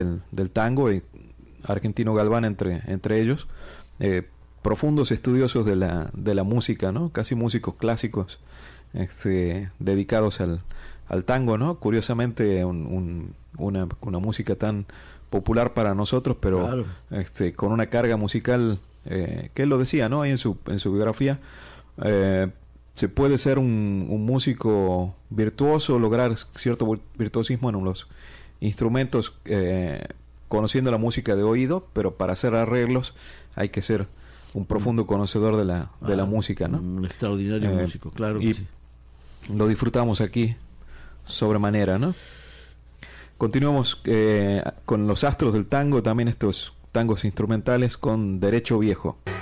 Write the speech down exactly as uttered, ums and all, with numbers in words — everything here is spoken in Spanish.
del, del tango, y Argentino Galván entre, entre ellos, eh, profundos estudiosos de la, de la música, ¿no? Casi músicos clásicos, este, dedicados al, al tango, ¿no? Curiosamente un, un, una, una música tan popular para nosotros, pero claro, este, con una carga musical, eh, que él lo decía, ¿no? Ahí en su, en su biografía, eh, se puede ser un, un músico virtuoso, lograr cierto virtuosismo en los instrumentos, eh, conociendo la música de oído, pero para hacer arreglos hay que ser un profundo conocedor de la, de ah, la música, ¿no? Un extraordinario eh, músico, claro que y sí. Lo disfrutamos aquí sobremanera, ¿no? Continuamos eh, con los astros del tango, también estos tangos instrumentales con Derecho Viejo.